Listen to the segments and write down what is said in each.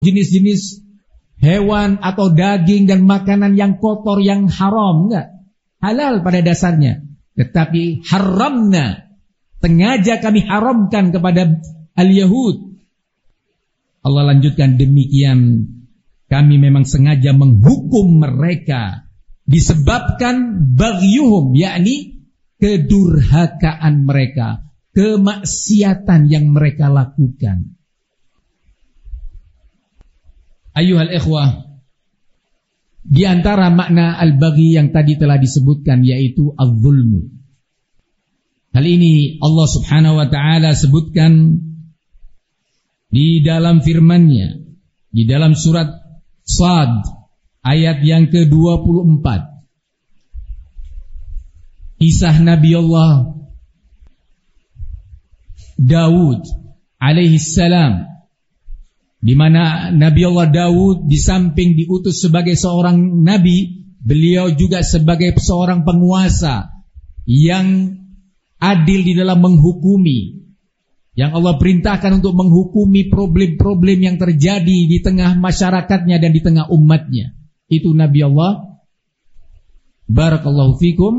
jenis-jenis hewan atau daging dan makanan yang kotor, yang haram, enggak. Halal pada dasarnya. Tetapi haramna, sengaja kami haramkan kepada al-Yahud. Allah lanjutkan, demikian kami memang sengaja menghukum mereka disebabkan baghyuhum, yakni kedurhakaan mereka, kemaksiatan yang mereka lakukan. Ayuhal ikhwah, di antara makna al-baghi yang tadi telah disebutkan yaitu az-zulmu. Hal ini Allah Subhanahu wa taala sebutkan di dalam firman-Nya di dalam surat Shad ayat yang ke-24. Kisah Nabi Allah Daud alaihi salam, di mana Nabi Allah Daud di samping diutus sebagai seorang nabi, beliau juga sebagai seorang penguasa yang adil di dalam menghukumi, yang Allah perintahkan untuk menghukumi problem-problem yang terjadi di tengah masyarakatnya dan di tengah umatnya. Itu Nabi Allah barakallahu fikum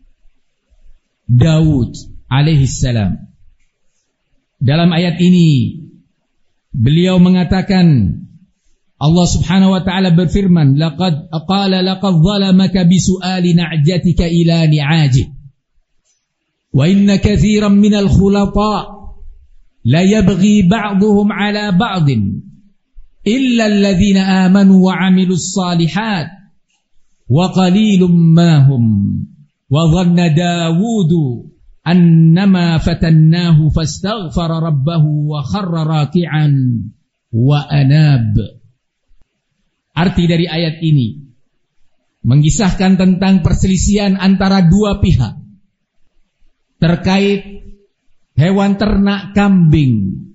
Daud alaihi salam. Dalam ayat ini beliau mengatakan, Allah Subhanahu wa taala berfirman, laqad zalamaka bisu'ali na'jatika ila ni'ajik wa inna katsiran minal khulata la yabghi ba'dhum 'ala ba'din illa alladhina amanu wa 'amilus shalihat wa qalilum ma hum wa dhanna Dawudu annama fatannahu fastaghfara rabbahu wa kharra raki'an wa anab. Arti dari ayat ini mengisahkan tentang perselisihan antara dua pihak terkait hewan ternak kambing,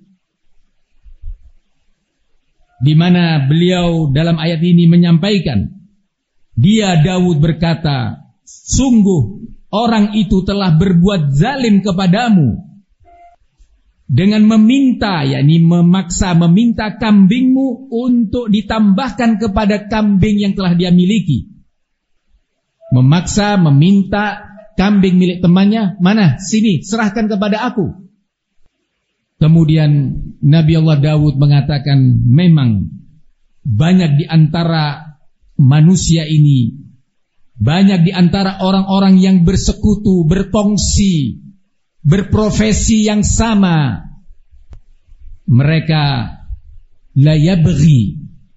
di mana beliau dalam ayat ini menyampaikan, dia Daud berkata, sungguh orang itu telah berbuat zalim kepadamu dengan meminta, yakni memaksa meminta kambingmu untuk ditambahkan kepada kambing yang telah dia miliki. Memaksa meminta kambing milik temannya, mana? Sini, serahkan kepada aku. Kemudian Nabi Allah Daud mengatakan, memang banyak di antara manusia ini, banyak di antara orang-orang yang bersekutu, berkongsi, berprofesi yang sama. Mereka la yabghi,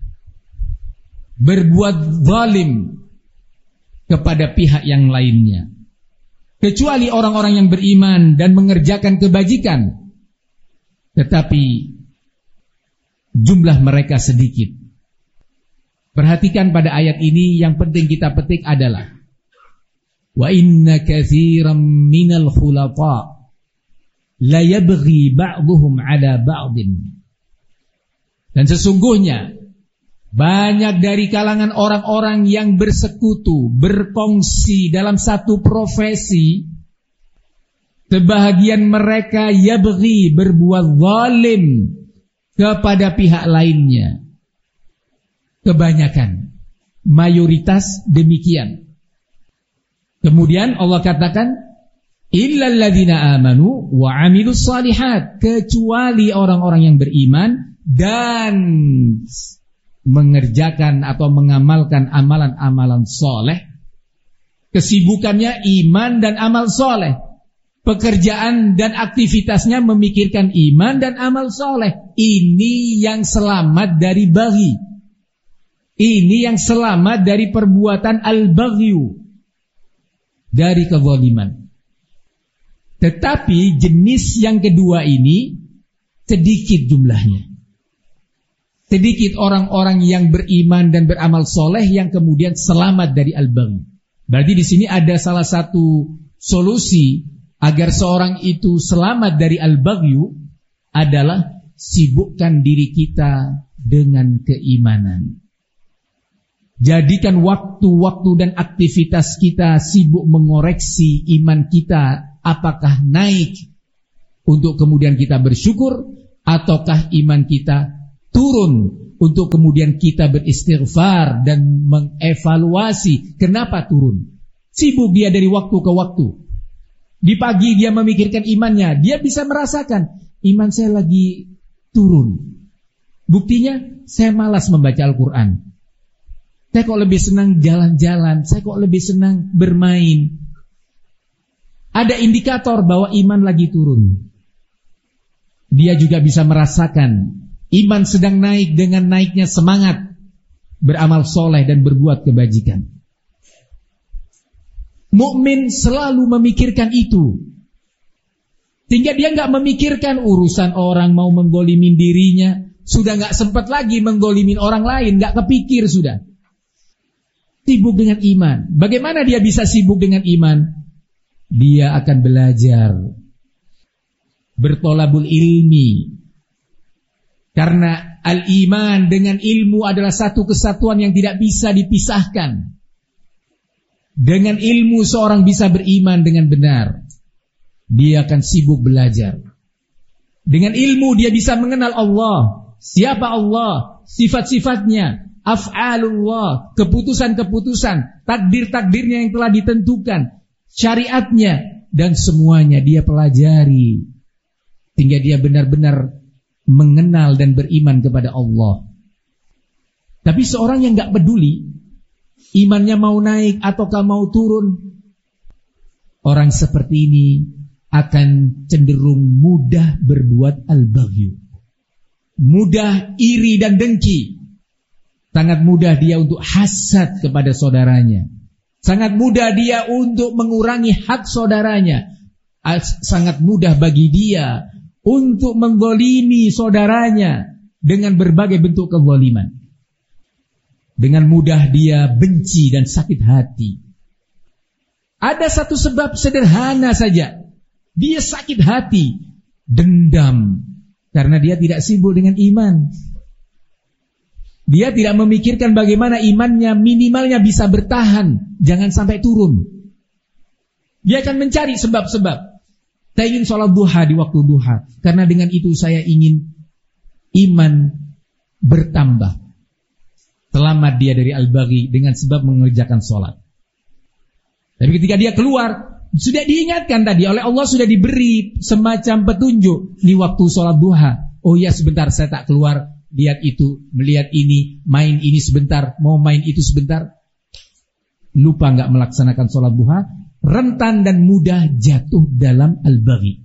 berbuat zalim kepada pihak yang lainnya, kecuali orang-orang yang beriman dan mengerjakan kebajikan. Tetapi jumlah mereka sedikit. Perhatikan pada ayat ini, yang penting kita petik adalah wa inna katsiran minal khulata la yabghi ba'dhum 'ala ba'din. Dan sesungguhnya banyak dari kalangan orang-orang yang bersekutu, berkongsi dalam satu profesi, sebahagian mereka yabghi, berbuat zalim kepada pihak lainnya. Kebanyakan, mayoritas demikian. Kemudian Allah katakan, illal ladzina amanu wa 'amilus shalihat, kecuali orang-orang yang beriman dan mengerjakan atau mengamalkan amalan-amalan soleh. Kesibukannya iman dan amal soleh, pekerjaan dan aktivitasnya memikirkan iman dan amal soleh. Ini yang selamat dari baghi, ini yang selamat dari perbuatan al-baghyu, dari kezaliman. Tetapi jenis yang kedua ini sedikit jumlahnya. Sedikit orang-orang yang beriman dan beramal soleh yang kemudian selamat dari al-baghi. Berarti di sini ada salah satu solusi agar seorang itu selamat dari al-baghyu adalah sibukkan diri kita dengan keimanan. Jadikan waktu-waktu dan aktivitas kita sibuk mengoreksi iman kita, apakah naik untuk kemudian kita bersyukur, ataukah iman kita turun untuk kemudian kita beristighfar dan mengevaluasi kenapa turun. Sibuk dia dari waktu ke waktu. Di pagi dia memikirkan imannya, dia bisa merasakan iman saya lagi turun. Buktinya saya malas membaca Al-Quran. Saya kok lebih senang jalan-jalan, saya kok lebih senang bermain. Ada indikator bahwa iman lagi turun. Dia juga bisa merasakan iman sedang naik dengan naiknya semangat beramal soleh dan berbuat kebajikan. Mukmin selalu memikirkan itu, sehingga dia nggak memikirkan urusan orang mau menggolimin dirinya. Sudah nggak sempat lagi menggolimin orang lain, nggak kepikir sudah. Sibuk dengan iman. Bagaimana dia bisa sibuk dengan iman? Dia akan belajar, bertolabul ilmi. Karena al-iman dengan ilmu adalah satu kesatuan yang tidak bisa dipisahkan. Dengan ilmu seorang bisa beriman dengan benar. Dia akan sibuk belajar. Dengan ilmu dia bisa mengenal Allah. Siapa Allah? Sifat-sifatnya. Af'alullah. Keputusan-keputusan. Takdir-takdirnya yang telah ditentukan. Syariatnya. Dan semuanya dia pelajari. Sehingga dia benar-benar mengenal dan beriman kepada Allah. Tapi seorang yang gak peduli imannya mau naik ataukah mau turun, orang seperti ini akan cenderung mudah berbuat al-baghyu, mudah iri dan dengki. Sangat mudah dia untuk hasad kepada saudaranya. Sangat mudah dia untuk mengurangi hak saudaranya. Sangat mudah bagi dia untuk menggolimi saudaranya dengan berbagai bentuk kezaliman. Dengan mudah dia benci dan sakit hati. Ada satu sebab sederhana saja. Dia sakit hati, dendam, karena dia tidak sibuk dengan iman. Dia tidak memikirkan bagaimana imannya minimalnya bisa bertahan, jangan sampai turun. Dia akan mencari sebab-sebab. Saya ingin sholat duha di waktu duha, karena dengan itu saya ingin iman bertambah. Selamat dia dari al-baghi dengan sebab mengerjakan sholat. Tapi ketika dia keluar, sudah diingatkan tadi oleh Allah, sudah diberi semacam petunjuk di waktu sholat duha. Oh ya, sebentar saya tak keluar, lihat itu, melihat ini, main ini sebentar, mau main itu sebentar. Lupa gak melaksanakan sholat duha, rentan dan mudah jatuh dalam al-baghi.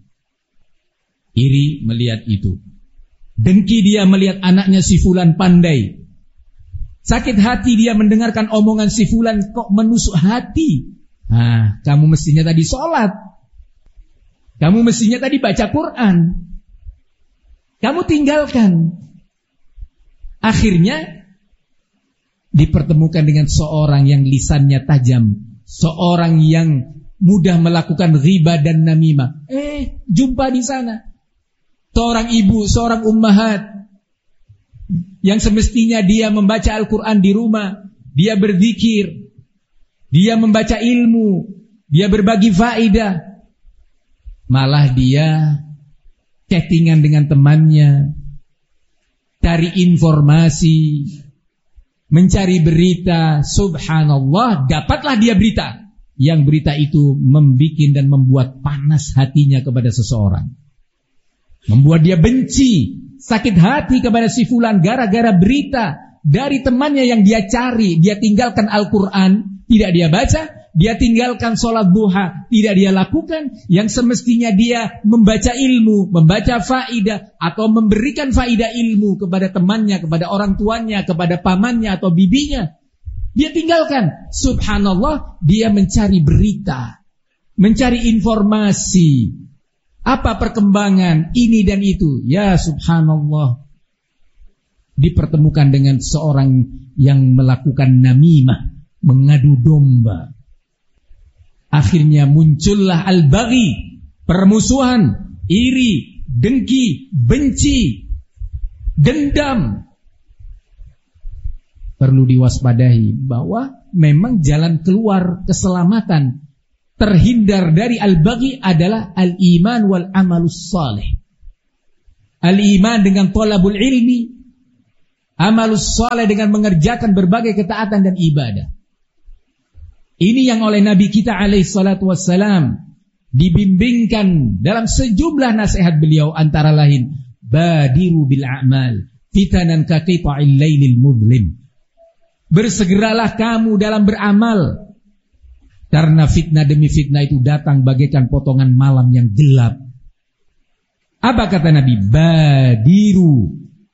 Iri melihat itu. Dengki dia melihat anaknya si fulan pandai. Sakit hati dia mendengarkan omongan si fulan kok menusuk hati. Nah, kamu mestinya tadi sholat. Kamu mestinya tadi baca Quran. Kamu tinggalkan. Akhirnya dipertemukan dengan seorang yang lisannya tajam, seorang yang mudah melakukan riba dan namimah. Jumpa di sana seorang ibu, seorang ummahat yang semestinya dia membaca Al-Quran di rumah, dia berzikir, dia membaca ilmu, dia berbagi faedah. Malah dia chattingan dengan temannya, cari informasi, mencari berita. Subhanallah, dapatlah dia berita. Yang berita itu membikin dan membuat panas hatinya kepada seseorang, membuat dia benci, sakit hati kepada si fulan gara-gara berita dari temannya yang dia cari. Dia tinggalkan Al-Quran, tidak dia baca. Dia tinggalkan sholat duha, tidak dia lakukan. Yang semestinya dia membaca ilmu, membaca faidah, atau memberikan faidah ilmu kepada temannya, kepada orang tuanya, kepada pamannya atau bibinya, dia tinggalkan. Subhanallah, dia mencari berita, mencari informasi, apa perkembangan ini dan itu. Ya subhanallah, dipertemukan dengan seorang yang melakukan namimah, mengadu domba. Akhirnya muncullah al-baghi, permusuhan, iri, dengki, benci, dendam. Perlu diwaspadai bahwa memang jalan keluar keselamatan, terhindar dari al-baghi adalah al-iman wal amalus salih. Al-iman dengan thalabul ilmi, amalus saleh dengan mengerjakan berbagai ketaatan dan ibadah. Ini yang oleh Nabi kita alaihi salatu wassalam dibimbingkan dalam sejumlah nasihat beliau, antara lain badiru bil a'mal fitanan ka qita'il lailil mudlim. Bersegeralah kamu dalam beramal, karena fitnah demi fitnah itu datang bagaikan potongan malam yang gelap. Apa kata Nabi? Badiru,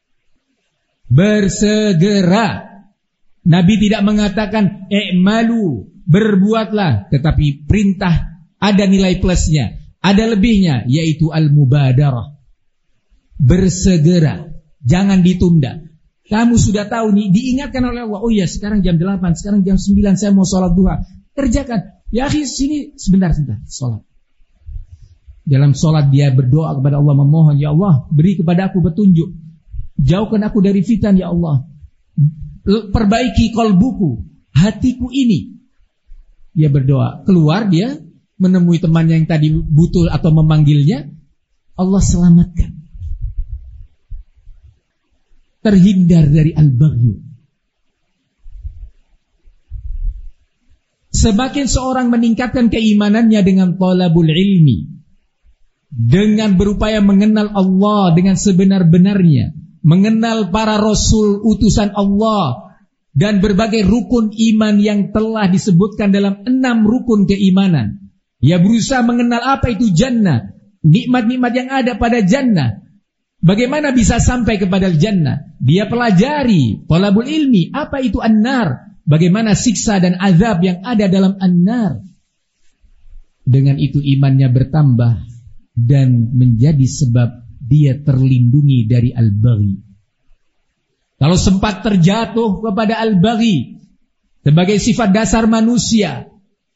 bersegera. Nabi tidak mengatakan i'malu, berbuatlah, tetapi perintah ada nilai plusnya, ada lebihnya, yaitu al-mubadarah. Bersegera, jangan ditunda. Kamu sudah tahu nih, diingatkan oleh Allah, oh ya sekarang jam 8, sekarang jam 9 saya mau sholat duha. Kerjakan. Ya akhi, sini sebentar sholat. Dalam sholat dia berdoa kepada Allah, memohon, ya Allah beri kepada aku petunjuk, jauhkan aku dari fitan ya Allah, perbaiki qalbuku, hatiku ini. Dia berdoa, keluar dia menemui temannya yang tadi butul atau memanggilnya, Allah selamatkan, terhindar dari al-baghyu. Semakin seorang meningkatkan keimanannya dengan talabul ilmi, dengan berupaya mengenal Allah dengan sebenar-benarnya, mengenal para rasul utusan Allah dan berbagai rukun iman yang telah disebutkan dalam 6 rukun keimanan. Ia berusaha mengenal apa itu jannah, nikmat-nikmat yang ada pada jannah, bagaimana bisa sampai kepada jannah. Dia pelajari talabul ilmi, apa itu an-nar, bagaimana siksa dan azab yang ada dalam an-nar. Dengan itu imannya bertambah dan menjadi sebab dia terlindungi dari al-baghi. Kalau sempat terjatuh kepada al-baghi sebagai sifat dasar manusia,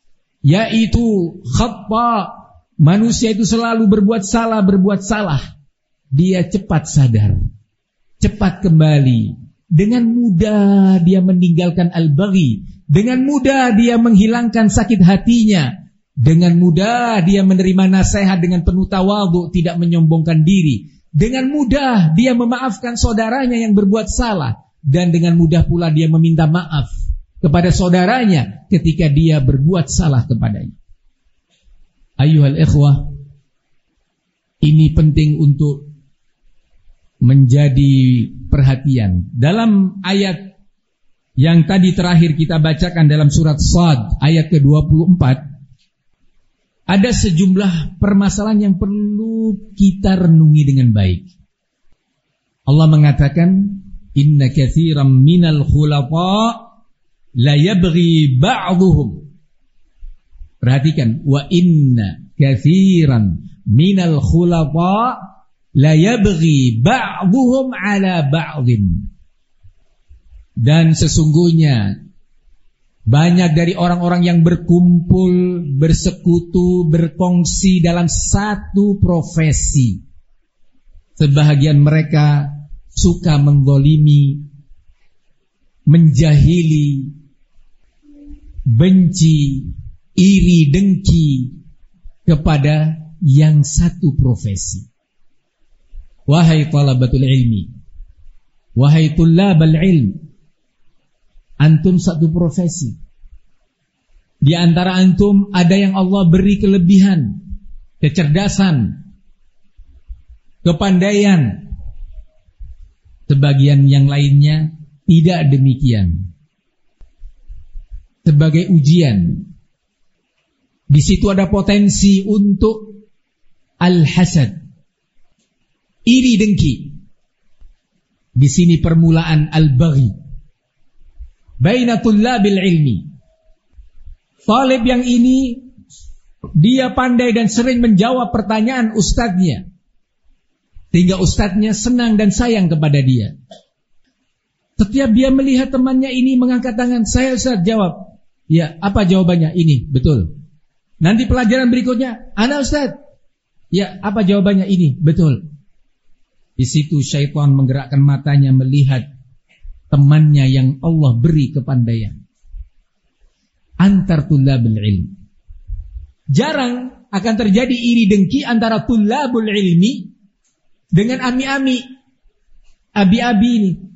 yaitu khata, manusia itu selalu berbuat salah, dia cepat sadar, cepat kembali. Dengan mudah dia meninggalkan al-baghi, dengan mudah dia menghilangkan sakit hatinya, dengan mudah dia menerima nasihat dengan penuh tawadhu, tidak menyombongkan diri. Dengan mudah dia memaafkan saudaranya yang berbuat salah, dan dengan mudah pula dia meminta maaf kepada saudaranya ketika dia berbuat salah kepadanya. Ayyuhal ikhwah, ini penting untuk menjadi perhatian. Dalam ayat yang tadi terakhir kita bacakan dalam surat Shad ayat ke-24, ada sejumlah permasalahan yang perlu kita renungi dengan baik. Allah mengatakan, inna katsiran minal khulata la yabghi ba'dhuhum. Perhatikan, wa inna katsiran minal khulata la yabghi ba'dhuhum ala ba'dhin. Dan sesungguhnya banyak dari orang-orang yang berkumpul, bersekutu, berkongsi dalam satu profesi. Sebahagian mereka suka menggolimi, menjahili, benci, iri, dengki kepada yang satu profesi. Wahai talabatul ilmi, wahai tullabal ilm, antum satu profesi. Di antara antum ada yang Allah beri kelebihan, kecerdasan, kepandaian. Sebagian yang lainnya tidak demikian. Sebagai ujian, di situ ada potensi untuk al-hasad, iri dengki. Di sini permulaan al-baghi baina tullabil ilmi. Talib yang ini dia pandai dan sering menjawab pertanyaan ustadznya, sehingga ustadznya senang dan sayang kepada dia. Setiap dia melihat temannya ini mengangkat tangan, saya ustadz, jawab. Ya, apa jawabannya? Ini, betul. Nanti pelajaran berikutnya, ana ustadz. Ya, apa jawabannya? Ini, betul. Di situ syaitan menggerakkan matanya melihat temannya yang Allah beri kepandaian. Antar tullabul ilm. Jarang akan terjadi iri dengki antara tullabul ilmi dengan ami-ami, abi-abi ini.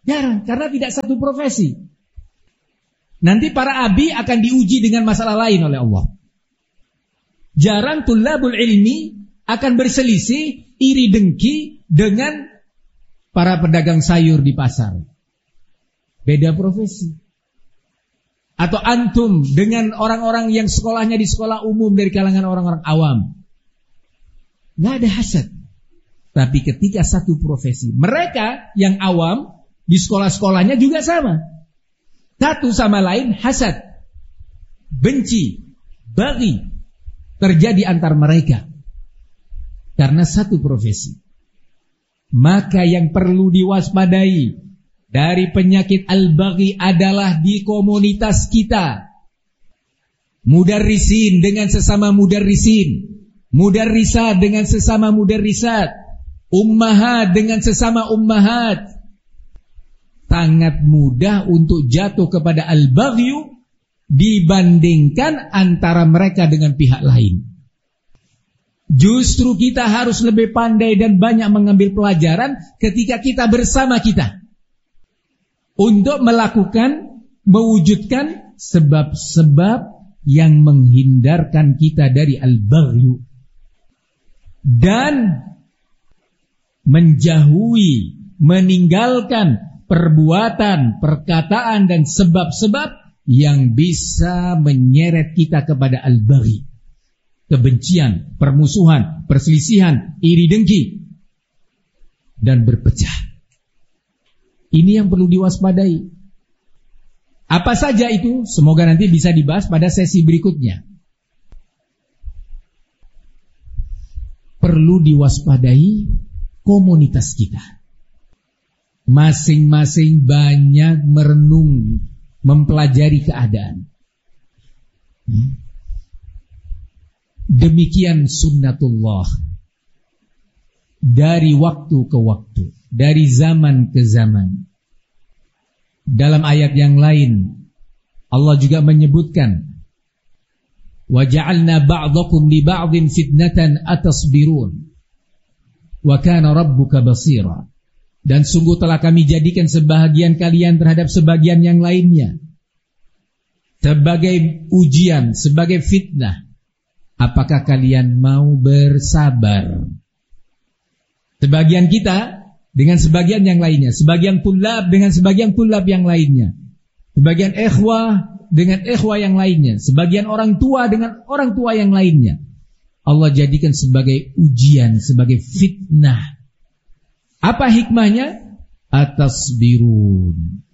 Jarang, karena tidak satu profesi. Nanti para abi akan diuji dengan masalah lain oleh Allah. Jarang tulabul ilmi akan berselisih, iri dengki dengan para pedagang sayur di pasar. Beda profesi. Atau antum dengan orang-orang yang sekolahnya di sekolah umum dari kalangan orang-orang awam. Nggak ada hasad. Tapi ketika satu profesi, mereka yang awam di sekolah-sekolahnya juga sama. Satu sama lain hasad, benci, baghi terjadi antar mereka karena satu profesi. Maka yang perlu diwaspadai dari penyakit al-baghi adalah di komunitas kita. Mudarrisin dengan sesama mudarrisin, mudarrisat dengan sesama mudarrisat, ummahat dengan sesama ummahat. Sangat mudah untuk jatuh kepada al-baghyu dibandingkan antara mereka dengan pihak lain. Justru kita harus lebih pandai dan banyak mengambil pelajaran ketika kita bersama kita untuk mewujudkan sebab-sebab yang menghindarkan kita dari al-baghyu dan menjauhi, meninggalkan perbuatan, perkataan dan sebab-sebab yang bisa menyeret kita kepada al-baghi. Kebencian, permusuhan, perselisihan, iri dengki dan berpecah. Ini yang perlu diwaspadai. Apa saja itu? Semoga nanti bisa dibahas pada sesi berikutnya. Perlu diwaspadai komunitas kita. Masing-masing banyak merenung, mempelajari keadaan. Demikian sunnatullah. Dari waktu ke waktu, dari zaman ke zaman. Dalam ayat yang lain, Allah juga menyebutkan, وَجَعَلْنَا بَعْضَكُمْ لِبَعْضٍ فِتْنَةً أَتَصْبِرُونَ وَكَانَ رَبُّكَ بَصِيرًا. Dan sungguh telah kami jadikan sebahagian kalian terhadap sebagian yang lainnya sebagai ujian, sebagai fitnah. Apakah kalian mau bersabar? Sebagian kita dengan sebagian yang lainnya, sebagian tulab dengan sebagian tulab yang lainnya, sebagian ikhwah dengan ikhwah yang lainnya, sebagian orang tua dengan orang tua yang lainnya. Allah jadikan sebagai ujian, sebagai fitnah. Apa hikmahnya? Atasbirun.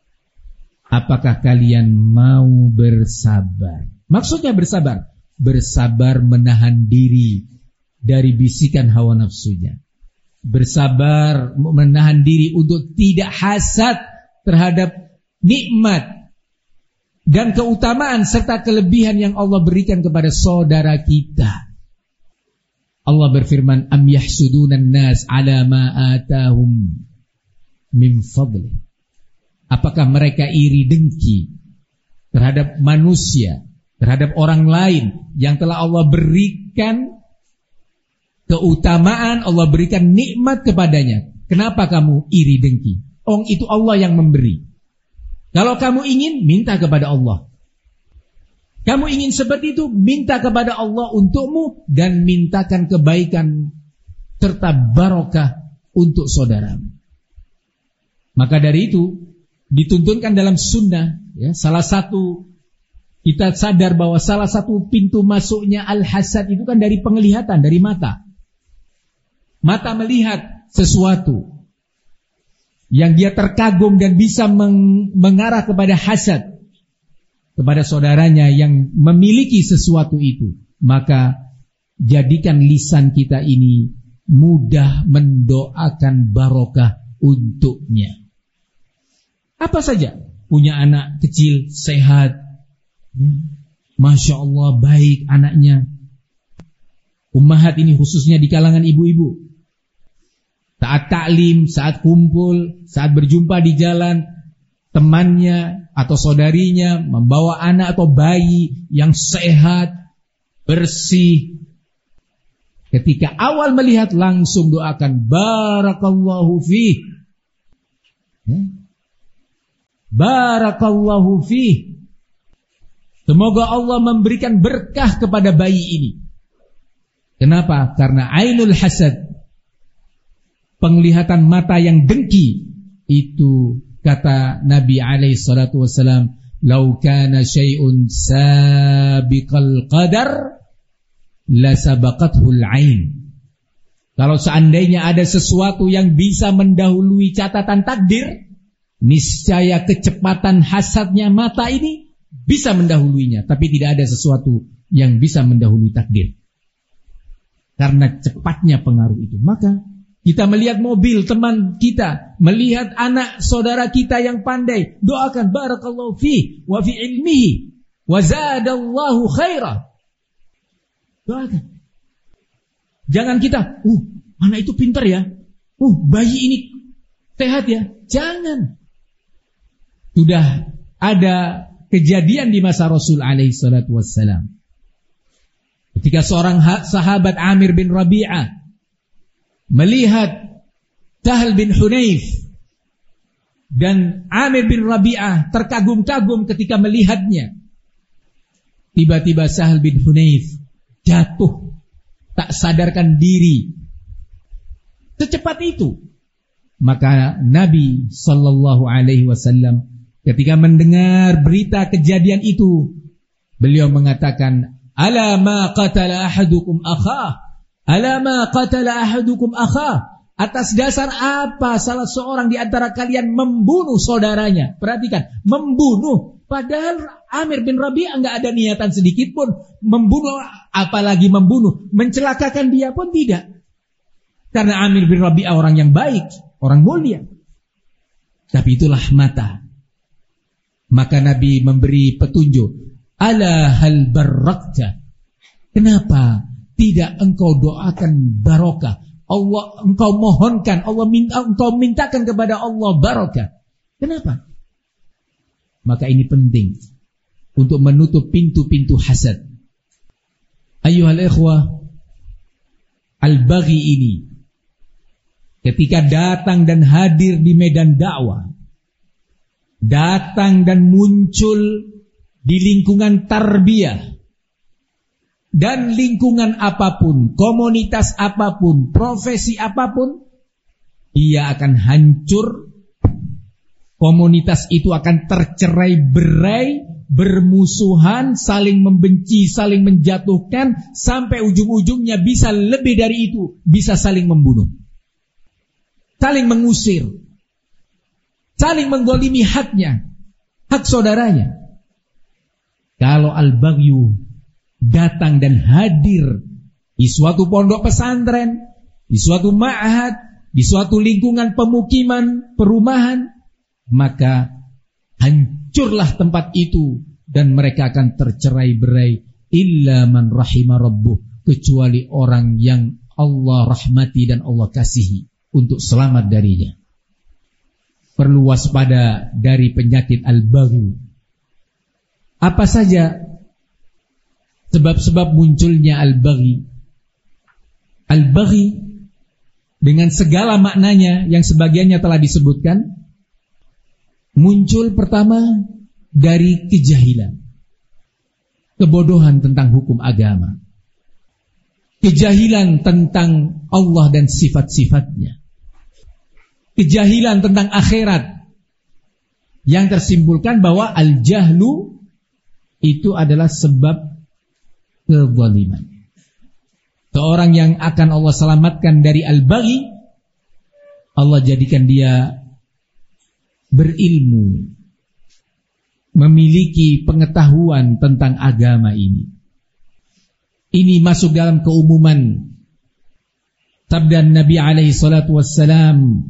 Apakah kalian mau bersabar? Maksudnya bersabar. Bersabar menahan diri dari bisikan hawa nafsunya. Bersabar menahan diri untuk tidak hasad terhadap nikmat dan keutamaan serta kelebihan yang Allah berikan kepada saudara kita. Allah berfirman, am yahsudunan nas ala ma atahum min fadli. Apakah mereka iri dengki terhadap manusia, terhadap orang lain yang telah Allah berikan keutamaan, Allah berikan nikmat kepadanya. Kenapa kamu iri dengki? Itu Allah yang memberi. Kalau kamu ingin, minta kepada Allah. Kamu ingin seperti itu, minta kepada Allah untukmu dan mintakan kebaikan serta barokah untuk saudaramu. Maka dari itu dituntunkan dalam sunnah, ya, salah satu kita sadar bahwa salah satu pintu masuknya al-hasad itu kan dari penglihatan, dari mata. Mata melihat sesuatu yang dia terkagum dan bisa mengarah kepada hasad kepada saudaranya yang memiliki sesuatu itu. Maka jadikan lisan kita ini mudah mendoakan barokah untuknya. Apa saja, punya anak kecil sehat, Masya Allah baik anaknya. Ummahat ini khususnya di kalangan ibu-ibu, saat taklim, saat kumpul, saat berjumpa di jalan, temannya atau saudarinya membawa anak atau bayi yang sehat, bersih. Ketika awal melihat langsung doakan barakallahu fih. Barakallahu fih. Semoga Allah memberikan berkah kepada bayi ini. Kenapa? Karena ainul hasad, penglihatan mata yang dengki, itu kata Nabi alaihi salatu wasalam, "Lau kana syai'un sabiqal qadar la sabaqathul ain." Kalau seandainya ada sesuatu yang bisa mendahului catatan takdir, niscaya kecepatan hasadnya mata ini bisa mendahuluinya, tapi tidak ada sesuatu yang bisa mendahului takdir. Karena cepatnya pengaruh itu. Maka kita melihat mobil teman kita, melihat anak saudara kita yang pandai, doakan barakallahu fi wa fi ilmihi wa zadallahu khairah. Doakan. Jangan kita, anak itu pintar ya. Bayi ini sehat ya. Jangan. Sudah ada kejadian di masa Rasul alaihi salatu wassalam. Ketika seorang sahabat Amir bin Rabi'ah melihat Sahal bin Hunayf, dan Amir bin Rabi'ah terkagum-kagum ketika melihatnya. Tiba-tiba Sahal bin Hunayf jatuh, tak sadarkan diri. Secepat itu. Maka Nabi sallallahu alaihi wasallam ketika mendengar berita kejadian itu, beliau mengatakan, "Ala ma qatala ahadukum akhah? Ala ma qatala ahadukum akhah?" Atas dasar apa salah seorang di antara kalian membunuh saudaranya? Perhatikan, membunuh. Padahal Amir bin Rabi'ah enggak ada niatan sedikit pun membunuh, apalagi membunuh. Mencelakakan dia pun tidak. Karena Amir bin Rabi'ah orang yang baik, orang mulia. Tapi itulah mata. Maka Nabi memberi petunjuk. Ala hal barakta. Kenapa tidak engkau doakan barokah? Allah engkau mohonkan, engkau mintakan kepada Allah barokah. Kenapa? Maka ini penting untuk menutup pintu-pintu hasad. Ayyuhal ikhwah, al-baghi ini ketika datang dan hadir di medan dakwah, datang dan muncul di lingkungan tarbiyah dan lingkungan apapun, komunitas apapun, profesi apapun, ia akan hancur. Komunitas itu akan tercerai-berai, bermusuhan, saling membenci, saling menjatuhkan, sampai ujung-ujungnya bisa lebih dari itu, bisa saling membunuh, saling mengusir, saling menggolimi haknya, hak saudaranya. Kalau al-baghyu datang dan hadir di suatu pondok pesantren, di suatu ma'had, di suatu lingkungan pemukiman, perumahan, maka hancurlah tempat itu dan mereka akan tercerai-berai illa man rahima rabbuh, kecuali orang yang Allah rahmati dan Allah kasihi untuk selamat darinya. Perlu waspada dari penyakit al-baghyu. Apa saja sebab-sebab munculnya al-baghi? Al-baghi dengan segala maknanya yang sebagiannya telah disebutkan, muncul pertama dari kejahilan, kebodohan tentang hukum agama, kejahilan tentang Allah dan sifat-sifatnya, kejahilan tentang akhirat, yang tersimpulkan bahwa al-jahlu itu adalah sebab kezaliman. Seorang yang akan Allah selamatkan dari al-baghi, Allah jadikan dia berilmu, memiliki pengetahuan tentang agama ini. Ini masuk dalam keumuman sabda Nabi alaihi salatu wassalam,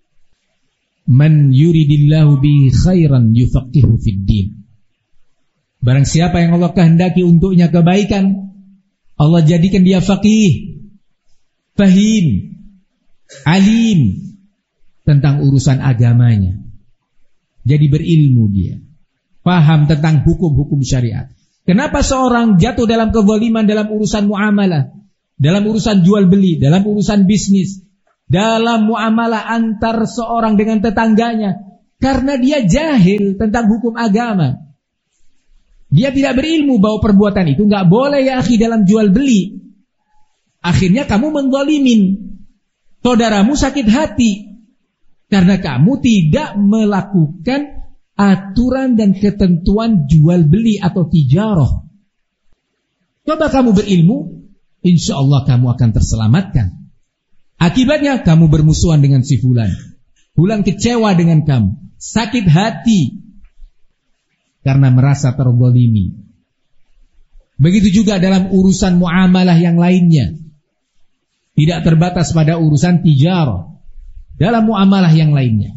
"Man yuridillahu bihi khairan yufaqihu fid din." Barang siapa yang Allah kehendaki untuknya kebaikan, Allah jadikan dia faqih, fahim, alim tentang urusan agamanya. Jadi berilmu dia, paham tentang hukum-hukum syariat. Kenapa seorang jatuh dalam kezaliman dalam urusan muamalah, dalam urusan jual beli, dalam urusan bisnis, dalam muamalah antar seorang dengan tetangganya? Karena dia jahil tentang hukum agama. Dia tidak berilmu bahwa perbuatan itu nggak boleh ya akhi dalam jual beli. Akhirnya kamu menggolimin. Saudaramu sakit hati. Karena kamu tidak melakukan aturan dan ketentuan jual beli atau tijarah. Coba kamu berilmu, insya Allah kamu akan terselamatkan. Akibatnya kamu bermusuhan dengan si fulan. Fulan kecewa dengan kamu. Sakit hati. Karena merasa terzalimi. Begitu juga dalam urusan muamalah yang lainnya. Tidak terbatas pada urusan tijarah. Dalam muamalah yang lainnya.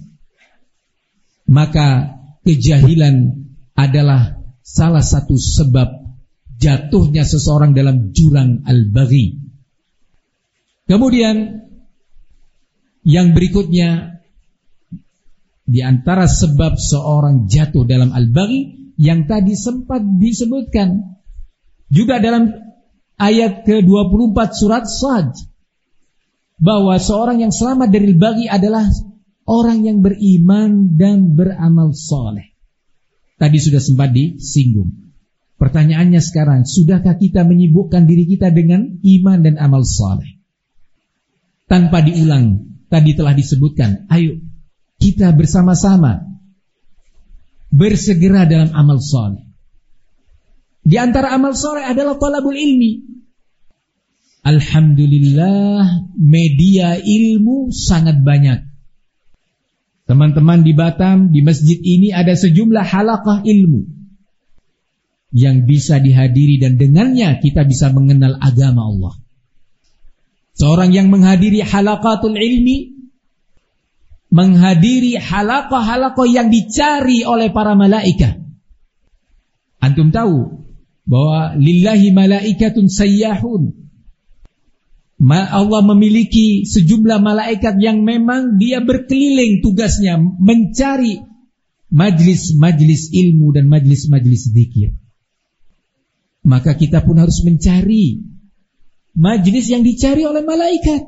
Maka kejahilan adalah salah satu sebab jatuhnya seseorang dalam jurang al-baghi. Kemudian yang berikutnya, di antara sebab seorang jatuh dalam al-baghi yang tadi sempat disebutkan juga dalam ayat ke-24 surat Sad, bahwa seorang yang selamat dari al-baghi adalah orang yang beriman dan beramal soleh. Tadi sudah sempat disinggung. Pertanyaannya sekarang, sudahkah kita menyibukkan diri kita dengan iman dan amal soleh? Tanpa diulang, tadi telah disebutkan, ayo kita bersama-sama bersegera dalam amal soleh. Di antara amal soleh adalah talabul ilmi. Alhamdulillah, media ilmu sangat banyak. Teman-teman di Batam, di masjid ini ada sejumlah halaqah ilmu yang bisa dihadiri dan dengannya kita bisa mengenal agama Allah. Seorang yang menghadiri halaqatul ilmi, menghadiri halaqah-halaqah yang dicari oleh para malaikat. Antum tahu bahwa lillahi malaikatun sayyahun. Allah memiliki sejumlah malaikat yang memang dia berkeliling tugasnya mencari majlis-majlis ilmu dan majlis-majlis zikir. Maka kita pun harus mencari majlis yang dicari oleh malaikat.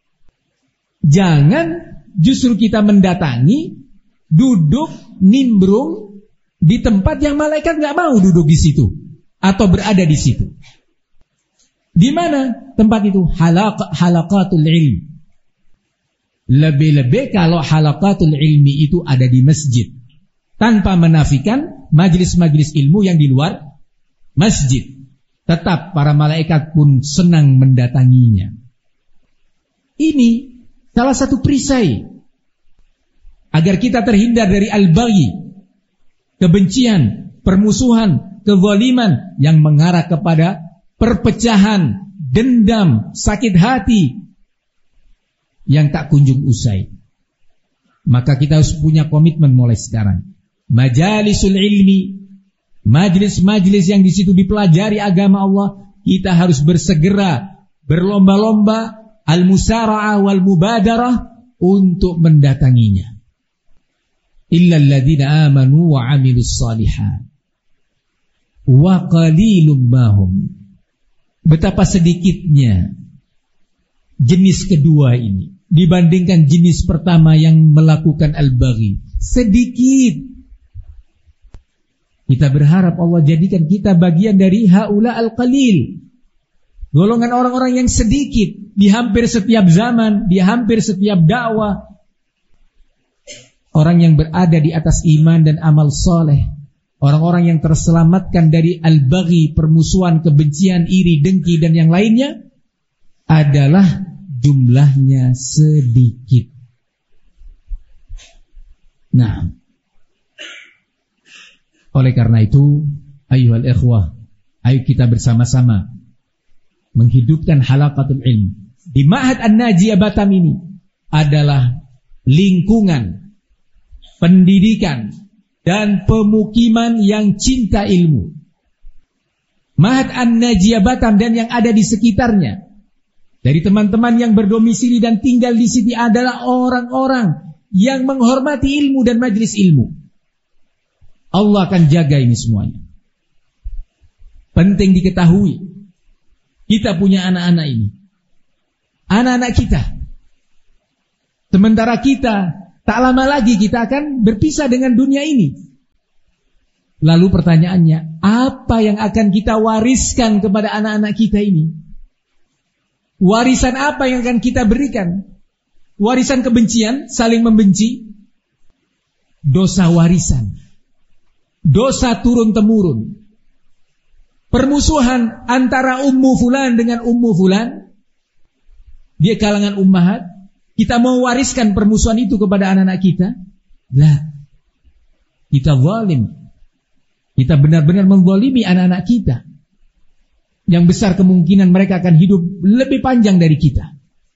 Jangan justru kita mendatangi, duduk, nimbrung di tempat yang malaikat nggak mau duduk di situ atau berada di situ. Di mana tempat itu? Halaqatul ilmi. Lebih-lebih kalau halaqatul ilmi itu ada di masjid, tanpa menafikan majlis-majlis ilmu yang di luar masjid. Tetap para malaikat pun senang mendatanginya. Ini salah satu perisai agar kita terhindar dari al-baghi, kebencian, permusuhan, kezaliman yang mengarah kepada perpecahan, dendam, sakit hati yang tak kunjung usai. Maka kita harus punya komitmen mulai sekarang. Majalisul ilmi, majlis-majlis yang di situ dipelajari agama Allah, kita harus bersegera, berlomba-lomba, al-musara'ah wal mubadarah untuk mendatanginya. Illal ladzina amanu wa 'amilus shalihat wa qalilum mahum. Betapa sedikitnya jenis kedua ini dibandingkan jenis pertama yang melakukan al-baghi. Sedikit. Kita berharap Allah jadikan kita bagian dari haula al-qalil, golongan orang-orang yang sedikit di hampir setiap zaman, di hampir setiap dakwah. Orang yang berada di atas iman dan amal soleh, orang-orang yang terselamatkan dari al-baghi, permusuhan, kebencian, iri, dengki dan yang lainnya, adalah jumlahnya sedikit. Nah, oleh karena itu, ayyuhal ikhwah, ayo kita bersama-sama menghidupkan halaqatul ilm. Di Ma'had An-Najiyah Batam ini adalah lingkungan pendidikan dan pemukiman yang cinta ilmu. Ma'had An-Najiyah Batam dan yang ada di sekitarnya, dari teman-teman yang berdomisili dan tinggal di sini adalah orang-orang yang menghormati ilmu dan majlis ilmu. Allah akan jaga ini semuanya. Penting diketahui, kita punya anak-anak ini, anak-anak kita. Sementara kita Tak lama lagi kita akan berpisah dengan dunia ini. Lalu pertanyaannya, apa yang akan kita wariskan kepada anak-anak kita ini? Warisan apa yang akan kita berikan? Warisan kebencian, saling membenci? Dosa warisan. Dosa turun-temurun. Permusuhan antara ummu fulan dengan ummu fulan. Dia kalangan ummahat. Kita mau wariskan permusuhan itu kepada anak-anak kita? Lah. Kita zalim. Kita benar-benar menzalimi anak-anak kita. Yang besar kemungkinan mereka akan hidup lebih panjang dari kita.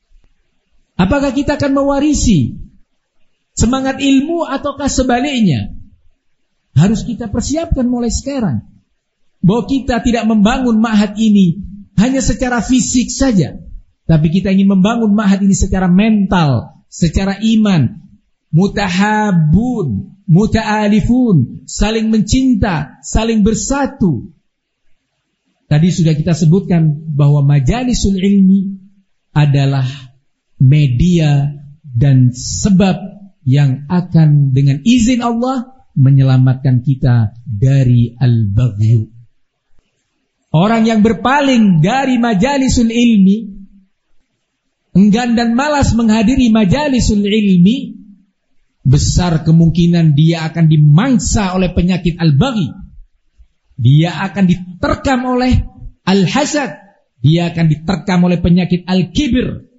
Apakah kita akan mewarisi semangat ilmu ataukah sebaliknya? Harus kita persiapkan mulai sekarang. Bahwa kita tidak membangun ma'had ini hanya secara fisik saja. Tapi kita ingin membangun ma'had ini secara mental, secara iman. Mutahabun, muta'alifun, saling mencinta, saling bersatu. Tadi sudah kita sebutkan bahwa majalisul ilmi adalah media dan sebab yang akan dengan izin Allah menyelamatkan kita dari al-baghyu. Orang yang berpaling dari majalisul ilmi, enggan dan malas menghadiri majalisul ilmi, besar kemungkinan dia akan dimangsa oleh penyakit al-baghi. Dia akan diterkam oleh al-hasad. Dia akan diterkam oleh penyakit al-kibir.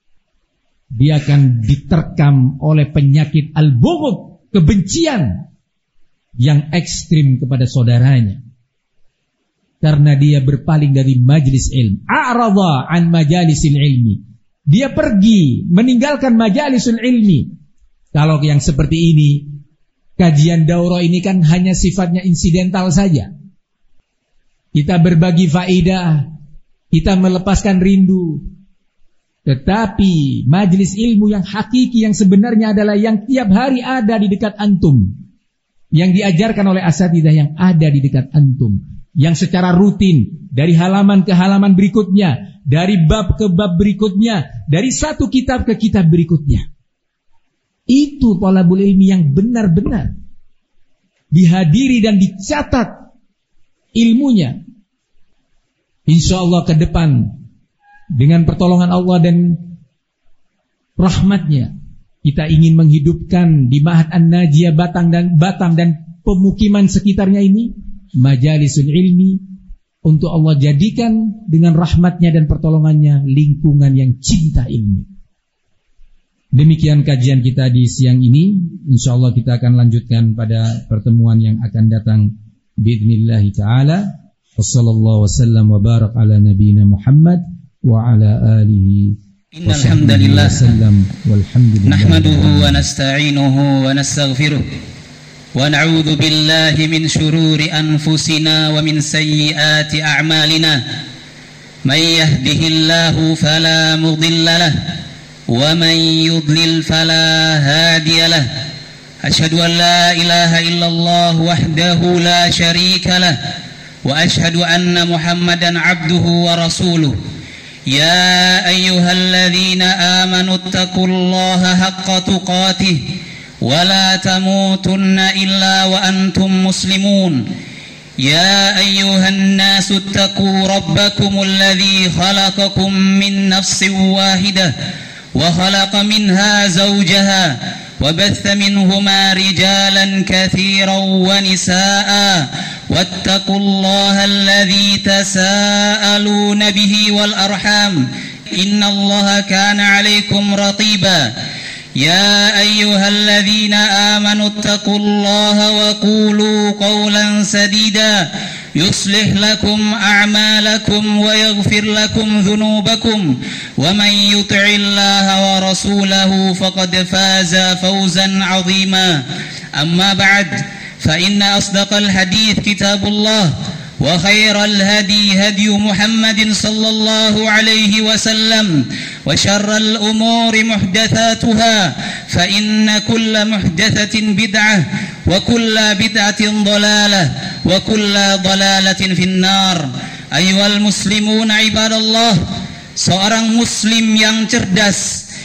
Dia akan diterkam oleh penyakit al-bughd, kebencian yang ekstrim kepada saudaranya. Karena dia berpaling dari majlis ilmu. A'radha an majalisil ilmi. Dia pergi meninggalkan majalisul ilmi. Kalau yang seperti ini, kajian daurah ini kan hanya sifatnya insidental saja. Kita berbagi faedah, kita melepaskan rindu. Tetapi majlis ilmu yang hakiki, yang sebenarnya adalah yang tiap hari ada di dekat antum, yang diajarkan oleh asatidzah yang ada di dekat antum, yang secara rutin dari halaman ke halaman berikutnya, dari bab ke bab berikutnya, dari satu kitab ke kitab berikutnya. Itu thalabul ilmi yang benar-benar dihadiri dan dicatat ilmunya. InsyaAllah ke depan dengan pertolongan Allah dan rahmatnya, kita ingin menghidupkan di Ma'had An-Najiyah Batam dan pemukiman sekitarnya ini majalisul ilmi, untuk Allah jadikan dengan rahmatnya dan pertolongannya lingkungan yang cinta ilmu. Demikian kajian kita di siang ini. InsyaAllah kita akan lanjutkan pada pertemuan yang akan datang bi'idhnillahi ta'ala. Wassallallahu wasallam wa barak ala nabiyina Muhammad wa ala alihi wa sahbihi wa sallam. Walhamdulillah. Nahmaduhu wa nasta'inuhu wa nastaghfiruh. Wa na'udhu billahi min syururi anfusina wa min sayyiati a'malina. Man yahdihillahu fala mudilla lah, wa man yudlil fala hadiya lah. Asyhadu an la ilaha illallah wahdahu la syarika lah, wa asyhadu anna Muhammadan abduhu wa rasuluh. Ya ayyuhalladzina amanu taqullaha haqqa tuqatih wa la tamutunna illa wa antum muslimun. Ya ayyuhan nasu taqu rabbakumul ladzi khalaqakum min nafsin wahidah wa khalaqa minha zawjaha wa batha minhuma rijalan katsiran wa nisaa wattaqullaha alladzi tasaaluna bihi wal arham innallaha kana 'alaikum raqiba. Ya ayyuhalladzina amanu taqullaha wa qulu qawlan sadida yuslih lakum a'malakum wa yaghfir lakum dhunubakum wa man yuti'illaha wa rasulahu faqad faza fawzan 'azima. Amma ba'd, fa inna asdaqal hadits kitabullah wa khairal hadi hadi Muhammadin sallallahu alaihi wasallam wa syarral umuri muhdatsatuha fa inna kulla muhdatsatin bid'ah wa kulla bid'atin dhalalah wa kulla dhalalatin finnar. Ayyuhal muslimun ibadallah, seorang muslim yang cerdas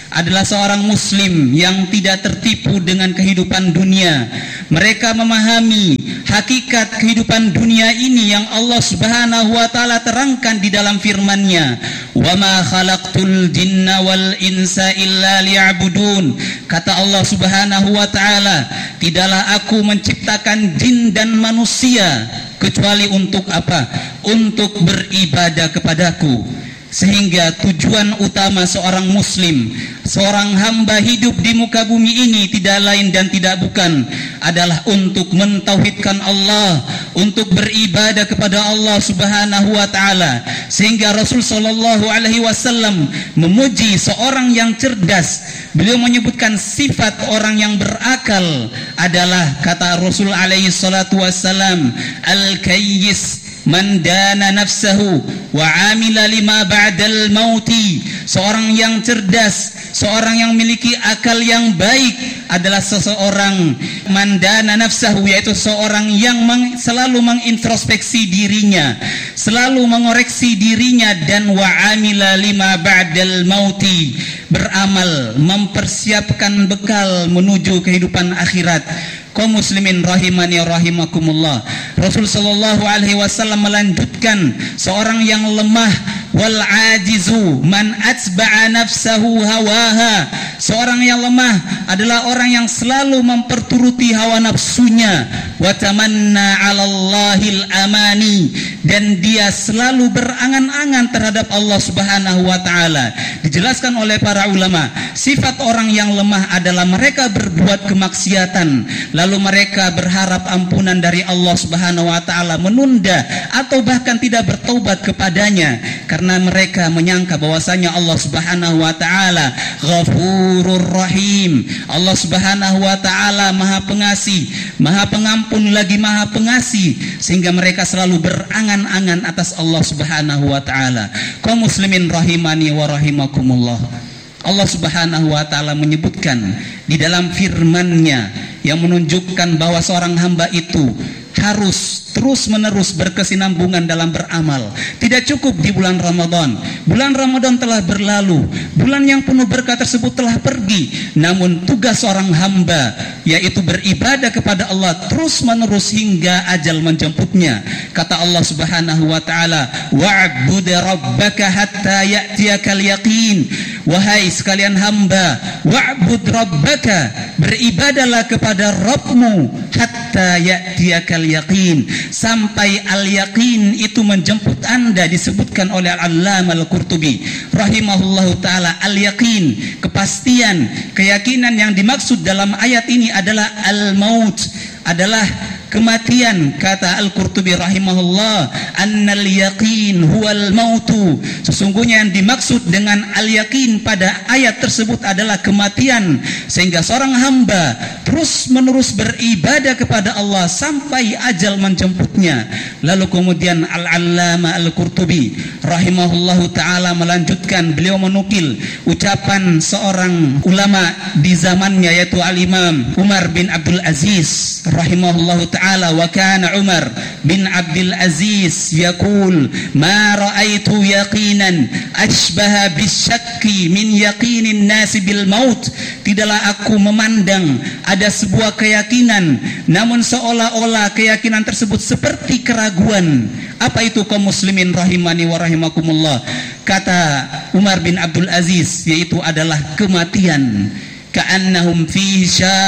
adalah seorang muslim yang tidak tertipu dengan kehidupan dunia. Mereka memahami hakikat kehidupan dunia ini yang Allah Subhanahu wa taala terangkan di dalam firman-Nya, "Wa ma khalaqtul jinna wal insa illa liya'budun." Kata Allah Subhanahu wa taala, tidaklah aku menciptakan jin dan manusia kecuali untuk apa? Untuk beribadah kepadaku. Sehingga tujuan utama seorang muslim, seorang hamba hidup di muka bumi ini tidak lain dan tidak bukan adalah untuk mentauhidkan Allah, untuk beribadah kepada Allah Subhanahu wa taala. Sehingga Rasul sallallahu alaihi wasallam memuji seorang yang cerdas. Beliau menyebutkan sifat orang yang berakal adalah, kata Rasul alaihi salatu wasallam, al-kayyis man dana nafsahu wa amila lima ba'dal mauti. Seorang yang cerdas, seorang yang memiliki akal yang baik adalah seseorang man dana nafsahu, yaitu seorang yang selalu mengintrospeksi dirinya, selalu mengoreksi dirinya, dan wa amila lima ba'dal mauti, beramal mempersiapkan bekal menuju kehidupan akhirat. Kaum muslimin rahimani rahimakumullah. Rasul sallallahu alaihi wasallam melanjutkan, seorang yang lemah, wal ajizu man atba'a nafsahu hawaha. Seorang yang lemah adalah orang yang selalu memperturuti hawa nafsunya, wa tamanna 'alallahil amani, dan dia selalu berangan-angan terhadap Allah Subhanahu wa taala. Dijelaskan oleh para ulama, sifat orang yang lemah adalah mereka berbuat kemaksiatan, lalu mereka berharap ampunan dari Allah Subhanahu wa taala, menunda atau bahkan tidak bertaubat kepadanya karena mereka menyangka bahwasanya Allah Subhanahu wa taala Ghafurur Rahim. Allah Subhanahu wa taala Maha Pengasih, Maha Pengampun lagi Maha Pengasih, sehingga mereka selalu berangan-angan atas Allah Subhanahu wa taala. Kaum muslimin rahimani wa rahimakumullah. Allah Subhanahu wa taala menyebutkan di dalam firman-Nya yang menunjukkan bahwa seorang hamba itu harus terus-menerus berkesinambungan dalam beramal. Tidak cukup di bulan Ramadan. Bulan Ramadan telah berlalu, bulan yang penuh berkah tersebut telah pergi. Namun tugas seorang hamba yaitu beribadah kepada Allah terus-menerus hingga ajal menjemputnya. Kata Allah Subhanahu wa taala, "Wa'bud rabbaka hatta ya'tiyakal yaqin." Wahai sekalian hamba, wa'bud rabbaka, beribadahlah kepada Rabbmu hatta ya'tiyakal yaqin, sampai al-yaqin itu menjemput Anda. Disebutkan oleh Al-Allamah Al-Qurtubi rahimahullahu taala, al-yaqin, kepastian, keyakinan yang dimaksud dalam ayat ini adalah al-maut, adalah kematian. Kata Al-Qurtubi rahimahullah, annal yaqin huwal mautu, sesungguhnya yang dimaksud dengan al-yaqin pada ayat tersebut adalah kematian. Sehingga seorang hamba terus menerus beribadah kepada Allah sampai ajal menjemputnya. Lalu kemudian Al-Allamah Al-Qurtubi rahimahullahu taala melanjutkan, beliau menukil ucapan seorang ulama di zamannya, yaitu Al-Imam Umar bin Abdul Aziz rahimahullahu ta'ala, wa kana Umar bin Abdul Aziz yaqul, ma ra'aitu yaqinan ashbaha bisyakki min yaqinin nasi bil maut. Tidaklah aku memandang ada sebuah keyakinan, namun seolah-olah keyakinan tersebut seperti keraguan. Apa itu kaum muslimin rahimani wa rahimakumullah? Kata Umar bin Abdul Aziz, yaitu adalah kematian. Ka'annahum fi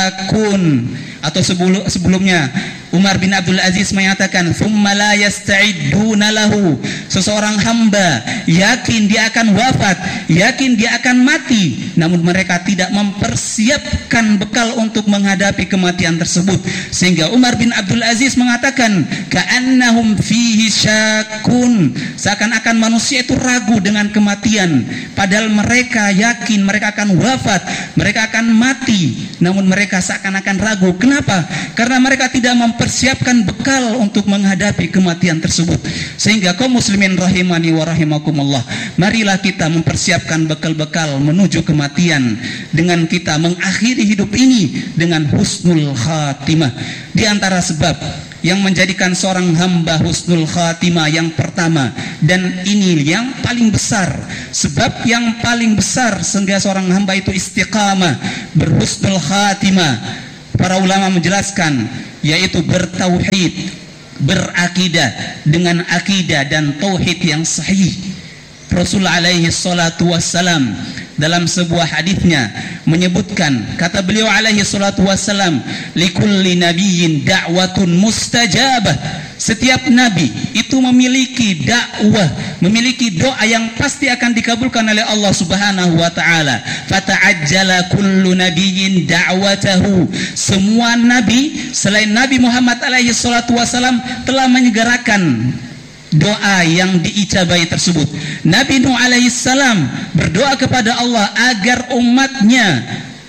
syakun, atau sebelumnya Umar bin Abdul Aziz menyatakan, "Tsumma la yasta'idduna lahu." Seseorang hamba yakin dia akan wafat, yakin dia akan mati, namun mereka tidak mempersiapkan bekal untuk menghadapi kematian tersebut. Sehingga Umar bin Abdul Aziz mengatakan, "Ka'annahum fihi syakun." Seakan-akan manusia itu ragu dengan kematian, padahal mereka yakin mereka akan wafat, mereka akan mati, namun mereka seakan-akan ragu. Kenapa? Karena mereka tidak mempersiapkan bekal untuk menghadapi kematian tersebut. Sehingga kaum muslimin rahimani wa rahimakumullah, marilah kita mempersiapkan bekal-bekal menuju kematian dengan kita mengakhiri hidup ini dengan husnul khatimah. Di antara sebab yang menjadikan seorang hamba husnul khatimah yang pertama, dan ini yang paling besar, sebab yang paling besar sehingga seorang hamba itu istiqamah, berhusnul khatimah, para ulama menjelaskan, yaitu bertauhid, berakidah dengan akidah dan tauhid yang sahih. Rasul alaihi salatu wassalam dalam sebuah hadisnya menyebutkan, kata beliau alaihi salatu wassalam, likulli nabiyyin da'watun mustajabah. Setiap nabi itu memiliki dakwah, memiliki doa yang pasti akan dikabulkan oleh Allah Subhanahu wa taala. Fata'ajjala kullu nabiyyin da'watahu. Semua nabi selain Nabi Muhammad alaihi salatu wassalam telah menyegerakan doa yang diijabahi tersebut. Nabi Nuh alaihissalam berdoa kepada Allah agar umatnya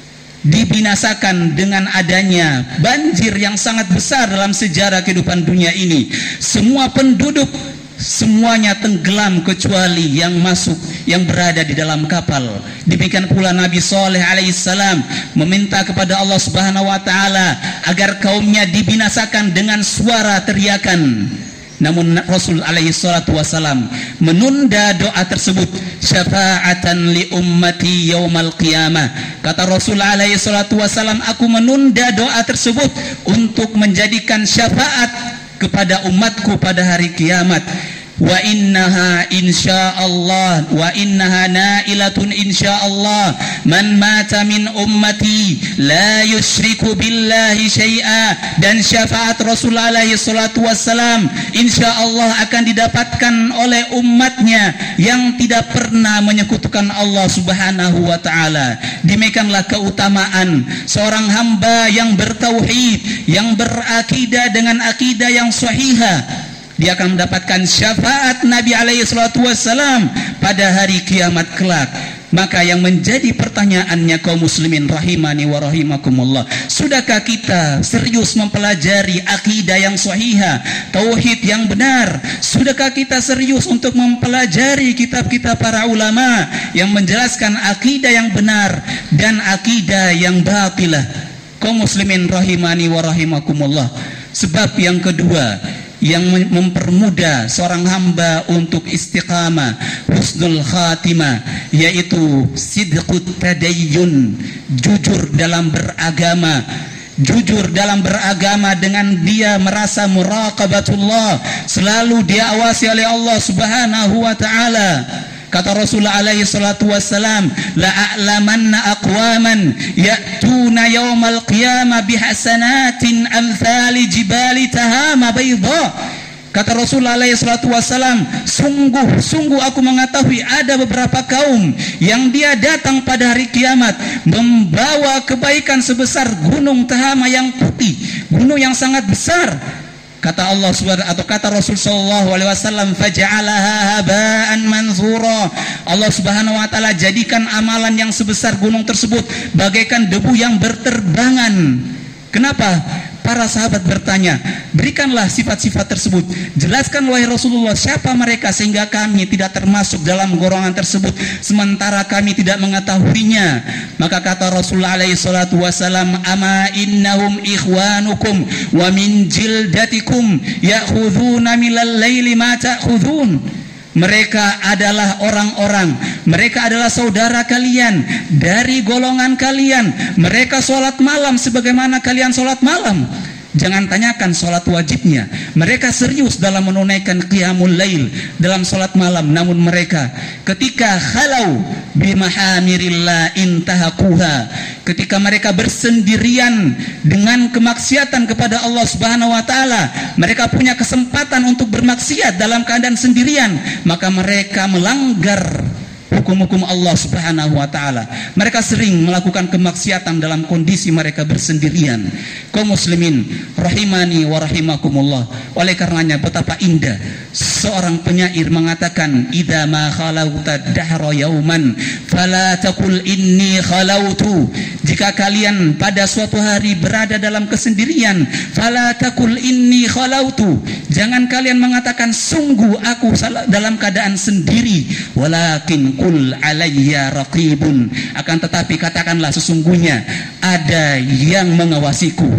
dibinasakan dengan adanya banjir yang sangat besar dalam sejarah kehidupan dunia ini. Semua penduduk semuanya tenggelam kecuali yang masuk, yang berada di dalam kapal. Demikian pula Nabi Saleh alaihissalam meminta kepada Allah Subhanahu wa taala agar kaumnya dibinasakan dengan suara teriakan. Namun Rasul alaihi salatu wasalam menunda doa tersebut, syafa'atan li ummati yaumal qiyamah. Kata Rasul alaihi salatu wasalam, aku menunda doa tersebut untuk menjadikan syafaat kepada umatku pada hari kiamat. Wa innaha insyaallah wa innaha nailatun insyaallah man mata min ummati la yusyriku billahi syai'a. Dan syafaat Rasul alaihi salatu wassalam insyaallah akan didapatkan oleh umatnya yang tidak pernah menyekutukan Allah Subhanahu wa taala. Demikianlah keutamaan seorang hamba yang bertauhid, yang berakidah dengan akidah yang sahihah. Dia akan mendapatkan syafaat Nabi alaihi salatu wassalam pada hari kiamat kelak. Maka yang menjadi pertanyaannya kaum muslimin rahimani wa rahimakumullah, sudahkah kita serius mempelajari akidah yang sahihah, tauhid yang benar? Sudahkah kita serius untuk mempelajari kitab-kitab para ulama yang menjelaskan akidah yang benar dan akidah yang batilah? Kaum muslimin rahimani wa rahimakumullah. Sebab yang kedua yang mempermudah seorang hamba untuk istiqamah, husnul khatimah, yaitu sidqut tadayyun, jujur dalam beragama. Jujur dalam beragama dengan dia merasa muraqabatullah, selalu diawasi oleh Allah Subhanahu wa taala. Kata Rasulullah alaihi salatu wassalam, la a'lamanna aqwaman ya'tuna yawmal qiyamah bihasanatin amthali jibali tahama bayda. Kata Rasulullah alaihi salatu wassalam, sungguh aku mengetahui ada beberapa kaum yang dia datang pada hari kiamat membawa kebaikan sebesar gunung Tahama yang putih, gunung yang sangat besar. Kata Allah Subhanahu atau kata Rasul sallallahu alaihi wasallam, faja'alaha haba'an manthura. Allah Subhanahu wa taala jadikan amalan yang sebesar gunung tersebut bagaikan debu yang berterbangan. Kenapa? Para sahabat bertanya, berikanlah sifat-sifat tersebut. Jelaskan wahai Rasulullah, siapa mereka sehingga kami tidak termasuk dalam golongan tersebut sementara kami tidak mengetahuinya. Maka kata Rasulullah alaihi salatu wasalam, ama innahum ikhwanukum wa min jildatikum ya'khudhuna minal laili ma ta'khudhun. Mereka adalah orang-orang, mereka adalah saudara kalian dari golongan kalian. Mereka sholat malam sebagaimana kalian sholat malam. Jangan tanyakan sholat wajibnya. Mereka serius dalam menunaikan qiyamul lail, dalam sholat malam. Namun mereka ketika khalau bimahamirillah intahakuha, ketika mereka bersendirian dengan kemaksiatan kepada Allah Subhanahu wa taala, mereka punya kesempatan untuk bermaksiat dalam keadaan sendirian, maka mereka melanggar hukum-hukum Allah Subhanahu wa taala. Mereka sering melakukan kemaksiatan dalam kondisi mereka bersendirian. Kaum muslimin rahimani wa rahimakumullah. Oleh karenanya betapa indah seorang penyair mengatakan, idza ma khalauta dahra yauman fala taqul inni khalautu. Jika kalian pada suatu hari berada dalam kesendirian, fala taqul inni khalautu. Jangan kalian mengatakan sungguh aku dalam keadaan sendiri, walakin qul alayya raqibun. Akan tetapi katakanlah sesungguhnya ada yang mengawasiku.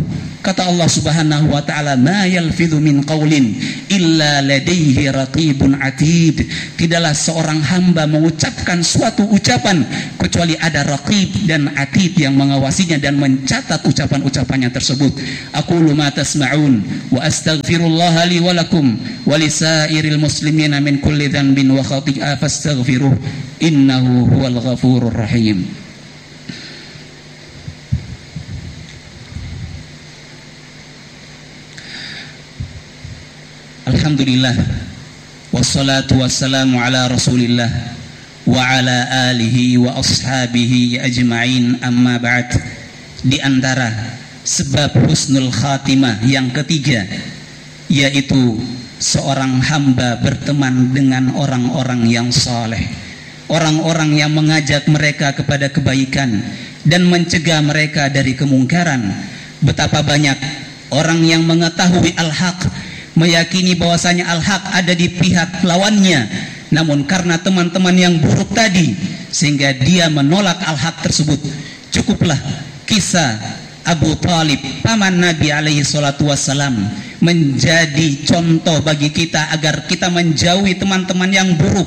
Kata Allah Subhanahu wa taala, "Ma yalfidhu min qaulin illa ladaihi raqibun atid." Tidaklah seorang hamba mengucapkan suatu ucapan kecuali ada raqib dan atid yang mengawasinya dan mencatat ucapan-ucapannya tersebut. Aqulu ma tasma'un wa astaghfirullah li wa lakum wa lisairil muslimina min kulli dhanbin wa khati'ah fastaghfiruh innahu huwal ghafurur rahim. Alhamdulillah, wassalatu wassalamu ala rasulillah wa ala alihi wa ashabihi ajma'in, amma ba'd. Di antara sebab husnul khatimah yang ketiga, yaitu seorang hamba berteman dengan orang-orang yang saleh, orang-orang yang mengajak mereka kepada kebaikan dan mencegah mereka dari kemungkaran. Betapa banyak orang yang mengetahui al-haq, meyakini bahwasanya al-haq ada di pihak lawannya, namun karena teman-teman yang buruk tadi sehingga dia menolak al-haq tersebut. Cukuplah kisah Abu Talib, paman Nabi alaihi salatu wassalam, menjadi contoh bagi kita agar kita menjauhi teman-teman yang buruk.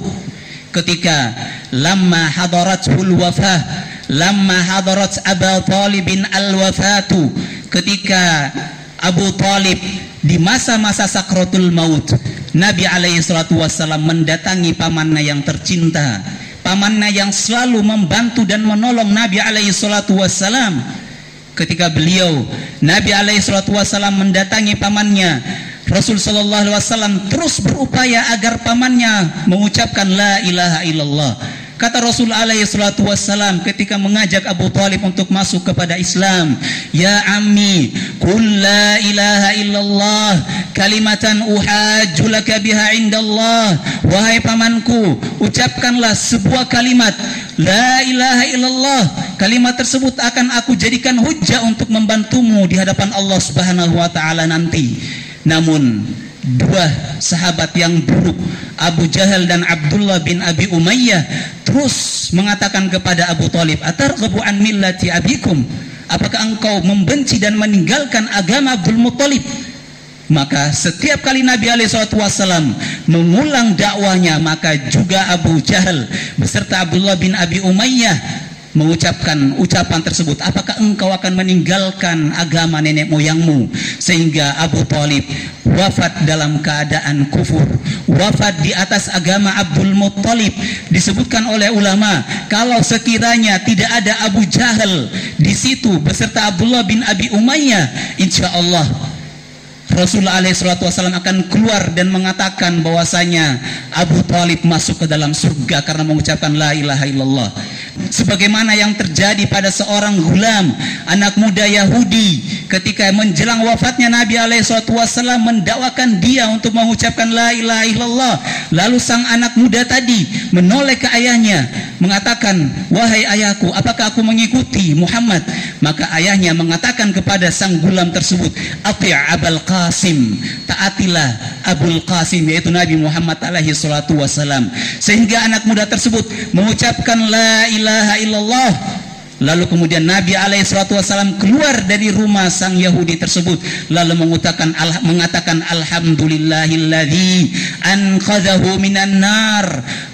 Ketika lamma hadaratul wafah, lamma hadarat Abu Talibin al-wafatu, ketika Abu Talib di masa-masa sakratul maut, Nabi alaihi salatu wassalam mendatangi pamannya yang tercinta, pamannya yang selalu membantu dan menolong Nabi alaihi salatu wassalam. Ketika beliau, Nabi alaihi salatu wassalam, mendatangi pamannya, Rasul sallallahu alaihi wasallam terus berupaya agar pamannya mengucapkan la ilaha illallah. Kata Rasul alaihi salatu wassalam ketika mengajak Abu Talib untuk masuk kepada Islam, "Ya ammi, qul la ilaha illallah kalimatan uhajju laka biha indallah." Wahai pamanku, ucapkanlah sebuah kalimat la ilaha illallah. Kalimat tersebut akan aku jadikan hujjah untuk membantumu di hadapan Allah Subhanahu wa taala nanti. Namun dua sahabat yang buruk, Abu Jahal dan Abdullah bin Abi Umayyah, terus mengatakan kepada Abu Talib, "Atarghabu an millati abikum?" Apakah engkau membenci dan meninggalkan agama Abdul Muttalib? Maka setiap kali Nabi SAW mengulang dakwahnya, maka juga Abu Jahal beserta Abdullah bin Abi Umayyah mengucapkan ucapan tersebut, "Apakah engkau akan meninggalkan agama nenek moyangmu?" Sehingga Abu Talib wafat dalam keadaan kufur, wafat di atas agama Abdul Muttalib. Disebutkan oleh ulama, kalau sekiranya tidak ada Abu Jahal di situ beserta Abdullah bin Abi Umayyah, insya Allah Rasulullah SAW akan keluar dan mengatakan bahwasanya Abu Talib masuk ke dalam surga karena mengucapkan la ilaha illallah. Sebagaimana yang terjadi pada seorang gulam, anak muda Yahudi, ketika menjelang wafatnya Nabi SAW mendakwakan dia untuk mengucapkan la ilaha illallah. Lalu sang anak muda tadi menoleh ke ayahnya, mengatakan, "Wahai ayahku, apakah aku mengikuti Muhammad?" Maka ayahnya mengatakan kepada sang gulam tersebut, "Ati' Abul Qasim," taatilah Abul Qasim, yaitu Nabi Muhammad alaihi salatu wasalam. Sehingga anak muda tersebut mengucapkan la ilaha illallah. Lalu kemudian Nabi alaihi salatu wasalam keluar dari rumah sang Yahudi tersebut, lalu mengatakan alhamdulillahilladzi anqadhahu minan nar.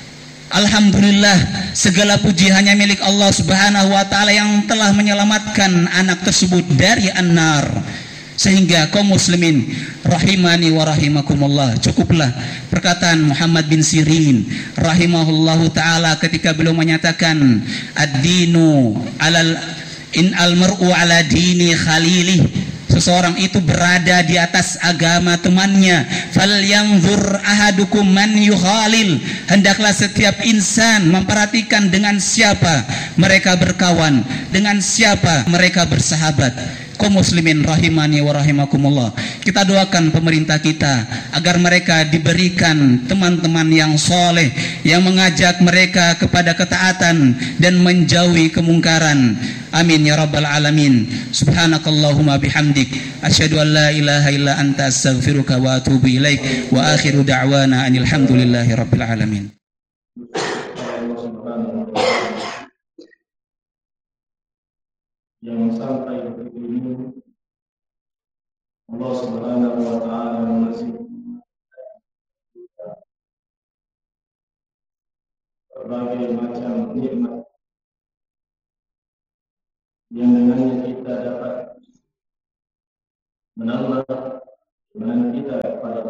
Alhamdulillah, segala puji hanya milik Allah Subhanahu wa taala yang telah menyelamatkan anak tersebut dari an-nar. Sehingga kaum muslimin rahimani wa rahimakumullah, cukuplah perkataan Muhammad bin Sirin rahimahullahu taala ketika beliau menyatakan, ad-dinu alal in al-mar'u ala dini khalilih. Seseorang itu berada di atas agama temannya. Falyanzur ahadukum man yukhalil. Hendaklah setiap insan memperhatikan dengan siapa mereka berkawan, dengan siapa mereka bersahabat. Kaum muslimin rahimani wa rahimakumullah, kita doakan pemerintah kita agar mereka diberikan teman-teman yang soleh, yang mengajak mereka kepada ketaatan dan menjauhi kemungkaran. Amin ya rabbal alamin. Subhanakallahumma bihamdik, asyhadu an la ilaha illa anta, astaghfiruka wa atubu ilaik, wa akhiru da'wana anil hamdulillahi rabbil alamin. Yang sampai Allah Subhanahu wa taala masih berbagai macam nikmat yang dengannya kita dapat menambah iman kita kepada